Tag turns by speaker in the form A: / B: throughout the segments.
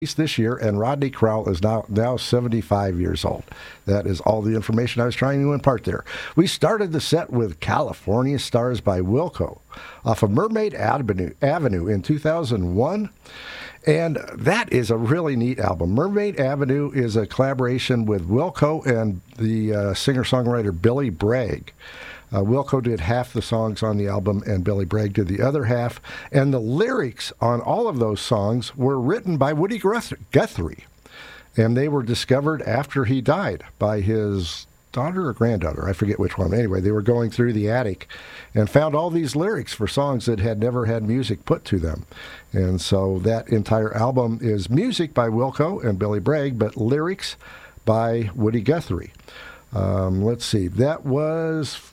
A: this year, and Rodney Crowell is now 75 years old. That is all the information I was trying to impart there. We started the set with California Stars by Wilco off of Mermaid Avenue in 2001. And that is a really neat album. Mermaid Avenue is a collaboration with Wilco and the singer-songwriter Billy Bragg. Wilco did half the songs on the album, and Billy Bragg did the other half. And the lyrics on all of those songs were written by Woody Guthrie. And they were discovered after he died by his daughter or granddaughter. I forget which one. Anyway, they were going through the attic and found all these lyrics for songs that had never had music put to them. And so that entire album is music by Wilco and Billy Bragg, but lyrics by Woody Guthrie. Let's see. That was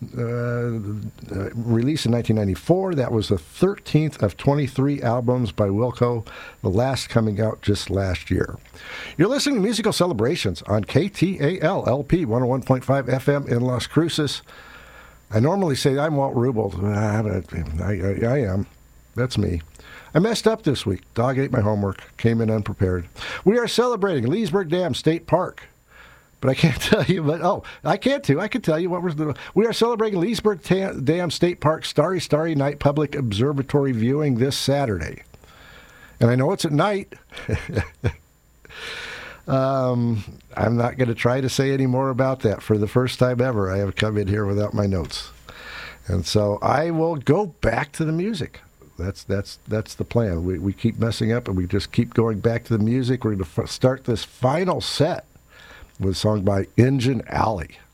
A: released in 1994. That was the 13th of 23 albums by Wilco, the last coming out just last year. You're listening to Musical Celebrations on KTAL-LP 101.5 FM in Las Cruces. I normally say I'm Walt Rubel. I am. That's me. I messed up this week. Dog ate my homework. Came in unprepared. We are celebrating Leesburg Dam State Park. But I can't tell you, I can tell you what we're doing. We are celebrating Leesburg Dam State Park Starry Night Public Observatory viewing this Saturday. And I know it's at night. I'm not going to try to say any more about that. For the first time ever, I have come in here without my notes. And so I will go back to the music. That's the plan. We keep messing up, and we just keep going back to the music. We're going to start this final set with a song by Engine Alley.